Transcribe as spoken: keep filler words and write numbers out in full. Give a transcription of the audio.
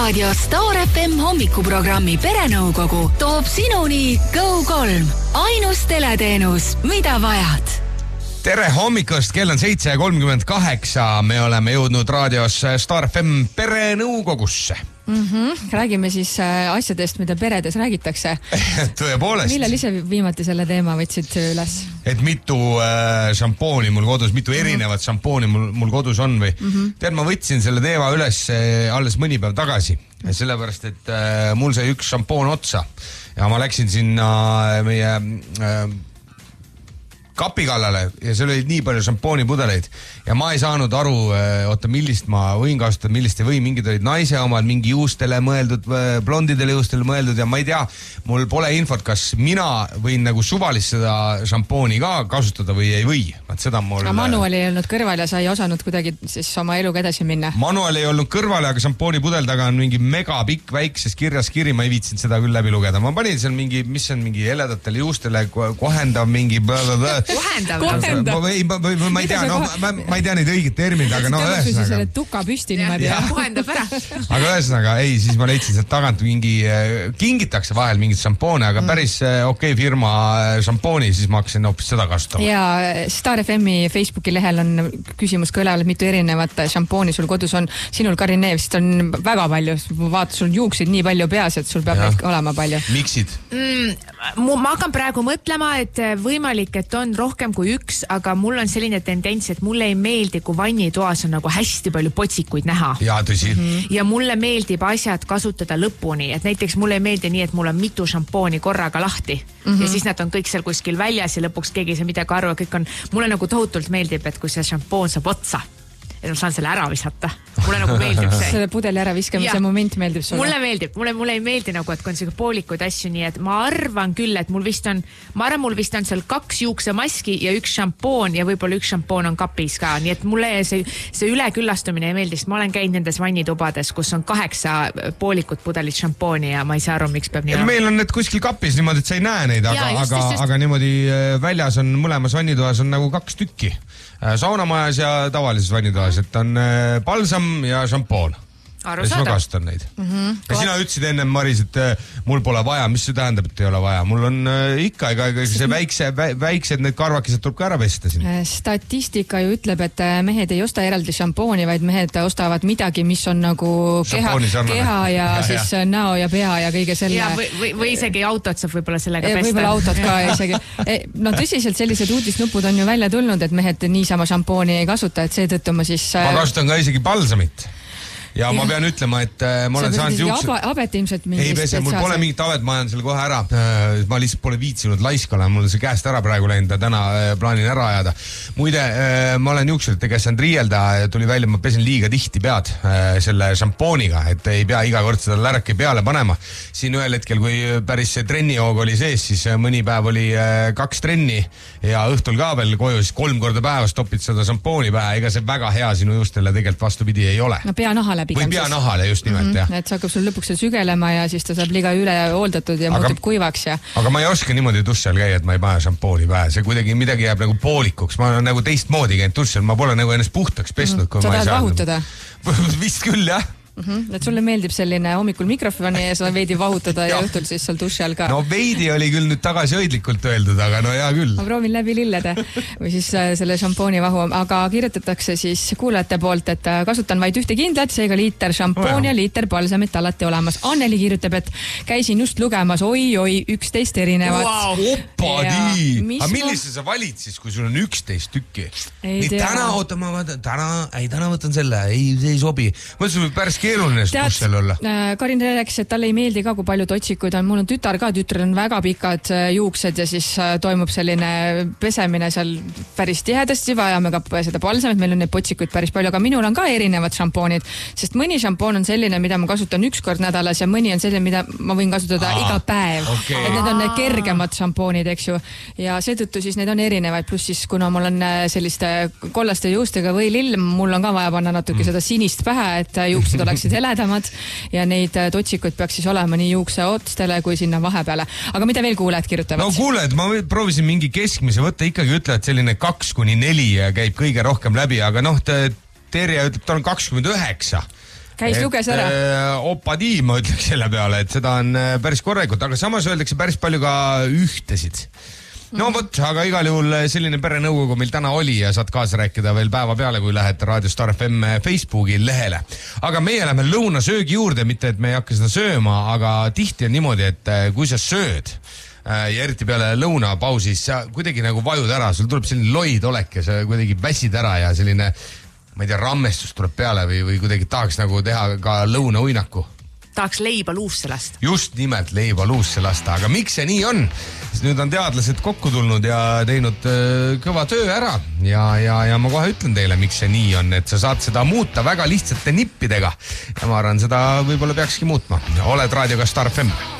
Raadio Star F M hommikuprogrammi Perenõukogu toob sinuni Go kolm. Ainus teleteenus, mida vajad. Tere hommikust, kell on seitse kolmkümmend kaheksa. Me oleme jõudnud raadios Star F M Perenõukogusse. Mm-hmm. Räägime siis asjadest, mida peredes räägitakse. Tõepoolest. Millal ise viimati selle teema võtsid üles? Et mitu äh, šampooni mul kodus, mitu erinevat mm-hmm. šampooni mul, mul kodus on või? Mm-hmm. Tead, ma võtsin selle teema üles äh, alles mõni päev tagasi. Sellepärast, et äh, mul sai üks šampoon otsa. Ja ma läksin sinna meie äh, kapi kallale ja seal oli nii palju šampoonipudeleid ja ma ei saanud aru, oota, millist ma võin kasutada, millist ei või, mingid olid naise omad, mingi juustele mõeldud, blondidele juustele mõeldud ja ma ei tea, mul pole infot, kas mina võin nagu suvalist seda šampooni ka kasutada või ei või. Seda mul... Aga manual ei olnud kõrval ja sa ei osanud kuidagi siis oma eluga edasi minna? Manual ei olnud kõrval, aga šampoonipudel taga on mingi megapikk väikses kirjas kiri, ma ei viitsinud seda küll läbi lugeda. Ma panin seal mingi, mis on mingi heledatele juustele kohendav mingi... Kohendav. Või, või, või ma ei tea, no, ma, ma ei tea neid õiged terminid, aga no ühesõnaga. Selle tuka püsti niimoodi ja kohendab ära. Aga ühesõnaga, ei, siis ma leidsin sealt tagant mingi, kingitakse vahel mingit šampoone, aga päris okei okay, firma šampooni, siis ma hakkasin hoopis seda kasutama. Ja Star F M-i Facebooki lehel on küsimus ka üleval, mitu erinevat šampooni sul kodus on. Sinul, Karin Neev, sest on väga palju, vaata, sul juuksid nii palju peas, et sul peab neid olema palju. Miksid? Mm, ma hakkan praegu mõtlema, et võimalik, et on rohkem kui üks, aga mul on selline tendents, et mulle ei meeldi, kui vannitoas on nagu hästi palju potsikuid näha. Ja, tõsi. Mm-hmm. Ja mulle meeldib asjad kasutada lõpuni, et näiteks mulle ei meeldi nii, et mul on mitu šampooni korraga lahti mm-hmm. ja siis nad on kõik seal kuskil väljas ja lõpuks keegi ei saa midagi aru ja kõik on, mulle nagu tohutult meeldib, et kui see šampoon saab otsa, et ma saan selle ära visata. Mulle nagu meeldib see. Selle pudeli ära viskamise moment meeldib sulle? Mulle meeldib. Mulle, mulle ei meeldi nagu, et kui on selline poolikuid asju, nii et ma arvan küll, et mul vist on, ma arvan, mul vist on seal kaks juuksemaski ja üks šampoon ja võib-olla üks šampoon on kapis ka. Nii et mulle see, see üleküllastumine ei meeldi, sest ma olen käinud nendes vannitubades, kus on kaheksa poolikut pudelit šampooni ja ma ei saa aru, miks peab nii olema. Meil on need kuskil kapis niimoodi, et sa ei näe neid, aga, ja, just, aga, just. aga niimoodi väljas on mõlemas vannitoas on nagu kaks tükki. Saunamajas ja tavalises vannitoas, et on balsam ja šampoon. Ja siis ma kasutan neid. Mm-hmm. Ja sina ütlesid enne, Maris, et mul pole vaja. Mis see tähendab, et ei ole vaja? Mul on ikka, ega see väikse, väiksed need karvakised tuleb ka ära pesta siin. Statistika ju ütleb, et mehed ei osta eraldi šampooni, vaid mehed ostavad midagi, mis on nagu keha, keha ja, ja siis ja. näo ja pea ja kõige selle. Ja, või, või, või isegi autot saab võib-olla sellega pesta. Võib-olla autot ka isegi. No tõsiselt sellised uudisnupud on ju välja tulnud, et mehed niisama šampooni ei kasuta, et seetõttu ma siis... Ma kasutan ka isegi balsamit. Ja, ja ma pean ütlema, et ma olen saanud juuksed... Abet ilmselt mingist... Ei pese, mul pole mingit abet, ma olen selle kohe ära. Ma lihtsalt pole viitsinud laiskale, mul on see käest ära praegu läinud ja täna plaanin ära ajada. Muide, ma olen juuksurite käest saanud riielda, tuli välja, ma pesen liiga tihti pead selle šampooniga, et ei pea iga kord seda lärki peale panema. Siin ühel hetkel, kui päris see trennihoog oli sees, siis mõni päev oli kaks trenni ja õhtul ka veel koju, siis kolm korda päevas topid seda šampooni pähe, ega see väga hea sinu juustele tegelikult vastupidi ei ole. No pea nahale või pea nahale just nimelt, mm-hmm. jah. Et see hakkab sul lõpuks sügelema ja siis ta saab liiga üle hooldatud ja aga, muutub kuivaks ja... Aga ma ei oska niimoodi dušel käia, et ma ei pane šampooni pähe. See kuidagi midagi jääb nagu poolikuks. Ma olen nagu teistmoodi käinud dušel. Ma pole nagu ennast puhtaks pestnud, kui sa ma ei saa... vahutada? Vist küll, jah. Mm-hmm. Et sulle meeldib selline hommikul mikrofoni ja sa veidi vahutada ja, ja õhtul siis seal duši all ka. No veidi oli küll nüüd tagasihoidlikult öeldud, aga no hea küll. Ma proovin läbi lillede või siis selle šampooni vahu, aga kirjutatakse siis kuulajate poolt, et kasutan vaid ühte kindlat, seega liiter šampoon ja liiter balsamit alati olemas. Anneli kirjutab, et käisin just lugemas oi-oi üksteist erinevat. Wow. Oppadi! Aga millise sa valid siis, kui sul on üksteist tükki? Ei Nii, täna, oota, ma vaatan, täna, ei, täna võtan selle, ei, see ei sobi. Mõtlesin, et päris keeruline dušel olla. Karin rääkis, et talle ei meeldi ka, kui palju totsikuid on. Mul on tütar ka, tütrel on väga pikad juuksed ja siis toimub selline pesemine seal päris tihedasti, vajame ka seda balsamit, meil on neid potsikuid päris palju, aga minul on ka erinevad šampoonid, sest mõni šampoon on selline, mida ma kasutan üks kord nädalas ja mõni on selline, mida ma võin kasutada Aa, iga päev. Okay. Et need on need kergemad šampoonid, eks ju. Ja seetõttu siis need on erinevaid, pluss siis kuna mul on selliste kollaste juustega või lill, mul on ka vaja panna natuke mm. seda sinist pähe, et juuksed oleksid heledamad ja neid totsikuid peaks siis olema nii juukse otstele kui sinna vahepeale. Aga mida veel kuuled kirjutavad? No kuuled, ma proovisin mingi keskmise võtta, ikkagi ütle, et selline kaks kuni neli käib kõige rohkem läbi, aga noh, Terje ütleb, ta on kakskümmend üheksa. käis luges ära. Opa tiim, ma ütleks selle peale, et seda on päris korralikult, aga samas öeldakse päris palju ka ühtesid. No vot, aga igal juhul selline perenõukogu meil täna oli ja saad kaasa rääkida veel päeva peale, kui lähed Radio Star F M Facebooki lehele. Aga meie lähme lõunasöögi juurde, mitte et me ei hakka seda sööma, aga tihti on niimoodi, et kui sa sööd ja eriti peale lõunapausis, sa kuidagi nagu vajud ära, sul tuleb selline loid olek ja sa kuidagi väsid ära ja selline, ma ei tea, rammestus tuleb peale või, või kuidagi tahaks nagu teha ka lõunauinaku. Tahaks leiba luusse lasta. Just nimelt leiba luusse lasta, aga miks see nii on? Sest nüüd on teadlased kokku tulnud ja teinud äh, kõva töö ära ja, ja, ja ma kohe ütlen teile, miks see nii on, et sa saad seda muuta väga lihtsate nippidega ja ma arvan, seda võib-olla peakski muutma. Oled raadioga Star F M.